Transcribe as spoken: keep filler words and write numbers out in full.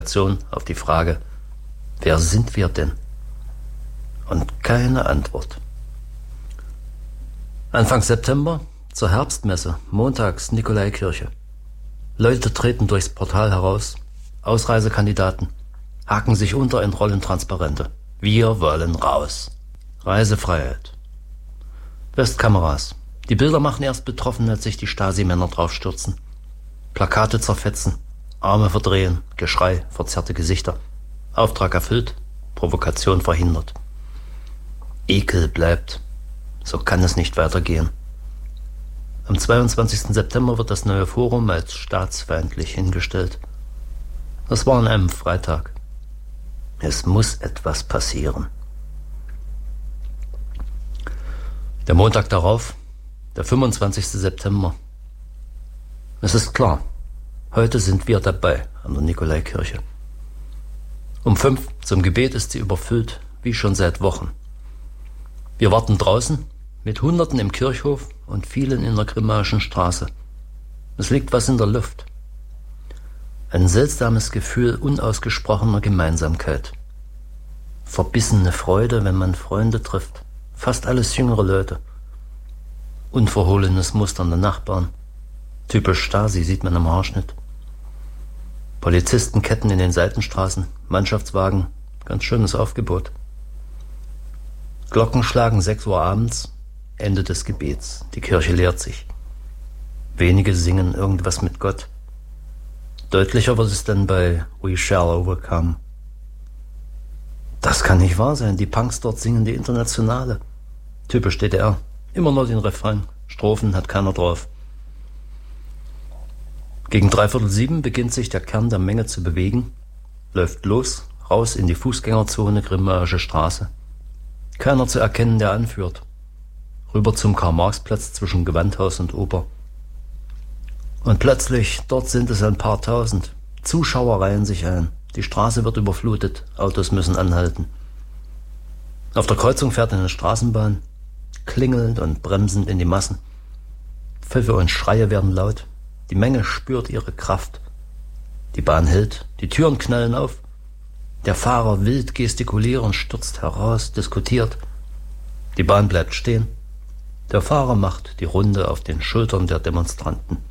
Auf die Frage, wer sind wir denn? Und keine Antwort. Anfang September zur Herbstmesse, montags Nikolaikirche. Leute treten durchs Portal heraus, Ausreisekandidaten, haken sich unter in Rollentransparente. Wir wollen raus. Reisefreiheit. Westkameras. Die Bilder machen erst betroffen, als sich die Stasi-Männer draufstürzen. Plakate zerfetzen, Arme verdrehen, Geschrei, verzerrte Gesichter. Auftrag erfüllt, Provokation verhindert. Ekel bleibt. So kann es nicht weitergehen. Am zweiundzwanzigsten September wird das neue Forum als staatsfeindlich hingestellt. Das war an einem Freitag. Es muss etwas passieren. Der Montag darauf, der fünfundzwanzigsten September. Es ist klar, heute sind wir dabei an der Nikolaikirche. Um fünf zum Gebet ist sie überfüllt, wie schon seit Wochen. Wir warten draußen, mit Hunderten im Kirchhof und vielen in der Grimmaischen Straße. Es liegt was in der Luft. Ein seltsames Gefühl unausgesprochener Gemeinsamkeit. Verbissene Freude, wenn man Freunde trifft. Fast alles jüngere Leute. Unverhohlenes musternde Nachbarn. Typisch Stasi sieht man am Haarschnitt. Polizistenketten in den Seitenstraßen, Mannschaftswagen, ganz schönes Aufgebot. Glocken schlagen sechs Uhr abends, Ende des Gebets. Die Kirche leert sich. Wenige singen irgendwas mit Gott. Deutlicher wird es dann bei We Shall Overcome. Das kann nicht wahr sein. Die Punks dort singen die Internationale. Typisch D D R. Immer nur den Refrain. Strophen hat keiner drauf. Gegen dreiviertel sieben beginnt sich der Kern der Menge zu bewegen, läuft los, raus in die Fußgängerzone Grimmaische Straße. Keiner zu erkennen, der anführt. Rüber zum Karl-Marx-Platz zwischen Gewandhaus und Oper. Und plötzlich, dort sind es ein paar tausend. Zuschauer reihen sich ein. Die Straße wird überflutet, Autos müssen anhalten. Auf der Kreuzung fährt eine Straßenbahn, klingelnd und bremsend in die Massen. Pfiffe und Schreie werden laut. Die Menge spürt ihre Kraft. Die Bahn hält, die Türen knallen auf. Der Fahrer wild gestikulierend stürzt heraus, diskutiert. Die Bahn bleibt stehen. Der Fahrer macht die Runde auf den Schultern der Demonstranten.